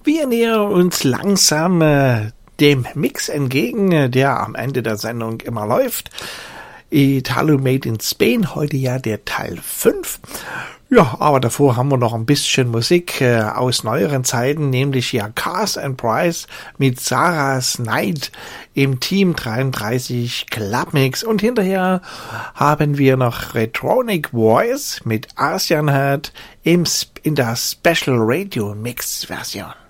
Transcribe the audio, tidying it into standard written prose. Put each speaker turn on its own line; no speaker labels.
Wir nähern uns langsam dem Mix entgegen, der am Ende der Sendung immer läuft. Italo Made in Spain, heute ja der Teil 5. Ja, aber davor haben wir noch ein bisschen Musik aus neueren Zeiten, nämlich ja Cars and Price mit Sarah's Night im Team 33 Clubmix. Und hinterher haben wir noch Retronic Voice mit Asian Heart in der Special Radio Mix Version.